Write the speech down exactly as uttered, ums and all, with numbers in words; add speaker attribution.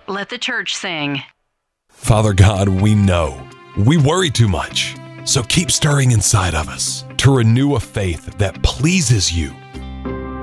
Speaker 1: Let the church sing.
Speaker 2: Father God, we know we worry too much. So keep stirring inside of us to renew a faith that pleases you